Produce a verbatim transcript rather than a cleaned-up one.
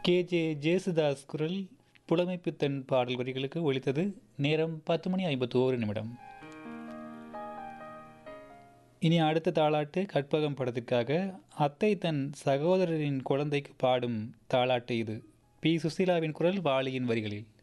K J Yesudas குரல் புலமைப்பித்தன் பாடல் வரிகளுக்கு ஒலித்தது. நேரம் பத்து மணி ஐம்பத்தி ஓரு நிமிடம். இனி அடுத்த தாலாட்டு கற்பகம் படத்திற்காக அத்தை தன் சகோதரரின் குழந்தைக்கு பாடும் தாலாட்டு இது. பி சுசீலாவின் குரல், வாலியின் வரிகளில்.